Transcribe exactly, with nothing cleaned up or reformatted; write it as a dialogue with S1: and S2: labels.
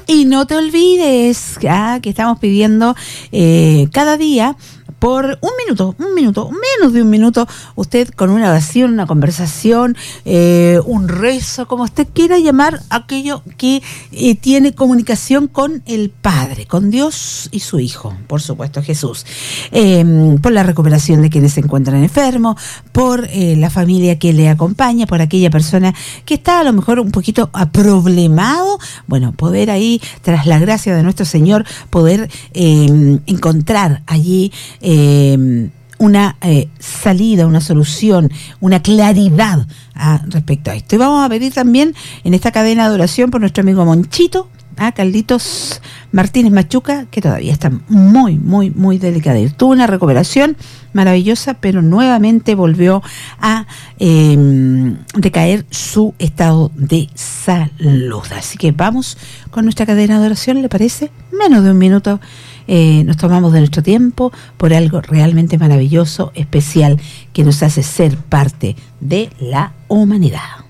S1: Y no te olvides ah, que estamos pidiendo eh, cada día por un minuto, un minuto, menos de un minuto, usted con una oración, una conversación, eh, un rezo, como usted quiera llamar aquello que eh, tiene comunicación con el Padre, con Dios y su Hijo, por supuesto, Jesús. Eh, por la recuperación de quienes se encuentran enfermos, por eh, la familia que le acompaña, por aquella persona que está a lo mejor un poquito aproblemado, bueno, poder ahí, tras la gracia de nuestro Señor, poder eh, encontrar allí Eh, una eh, salida, una solución, una claridad ah, respecto a esto. Y vamos a pedir también en esta cadena de oración por nuestro amigo Monchito, ah, Carlitos Martínez Machuca, que todavía está muy, muy, muy delicado. Tuvo una recuperación maravillosa, pero nuevamente volvió a eh, decaer su estado de salud. Así que vamos con nuestra cadena de oración, ¿le parece? Menos de un minuto. Eh, nos tomamos de nuestro tiempo por algo realmente maravilloso, especial, que nos hace ser parte de la humanidad.